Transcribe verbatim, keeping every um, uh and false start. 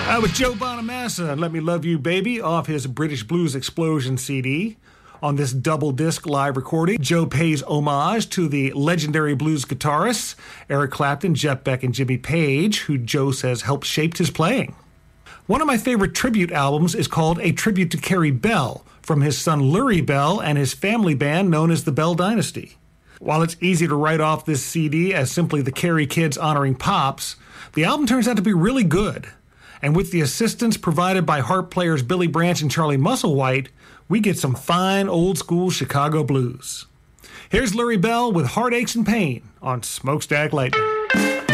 Uh, with Joe Bonamassa and Let Me Love You Baby off his British Blues Explosion C D. On this double disc live recording, Joe pays homage to the legendary blues guitarists Eric Clapton, Jeff Beck, and Jimmy Page, who Joe says helped shape his playing. One of my favorite tribute albums is called A Tribute to Carrie Bell, from his son Lurie Bell and his family band known as the Bell Dynasty. While it's easy to write off this C D as simply the Carrie Kids honoring Pops, the album turns out to be really good. And with the assistance provided by harp players Billy Branch and Charlie Musselwhite, we get some fine old-school Chicago blues. Here's Lurie Bell with Heartaches and Pain on Smokestack Lightning.